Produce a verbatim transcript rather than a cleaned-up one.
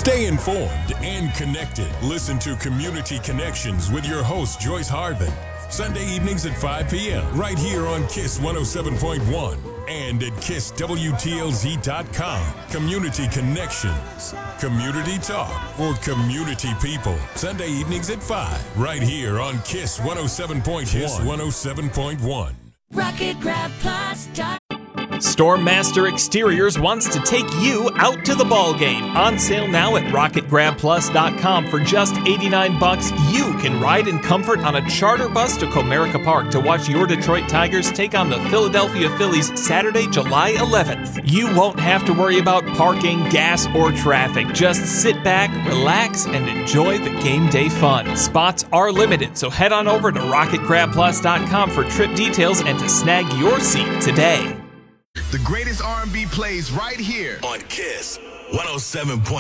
Stay informed and connected. Listen to Community Connections with your host, Joyce Harbin. Sunday evenings at five p.m. right here on KISS one oh seven point one and at kiss w t l z dot com. Community Connections. Community talk for community people. Sunday evenings at five right here on KISS one oh seven point one. KISS one oh seven point one. Rocket Grab Plus. Storm Master Exteriors wants to take you out to the ball game. On sale now at rocket grab plus dot com for just eighty-nine bucks. You can ride in comfort on a charter bus to Comerica Park to watch your Detroit Tigers take on the Philadelphia Phillies Saturday, July eleventh. You won't have to worry about parking, gas, or traffic. Just sit back, relax, and enjoy the game day fun. Spots are limited, so head on over to rocket grab plus dot com for trip details and to snag your seat today. The greatest R and B plays right here on KISS one oh seven point one.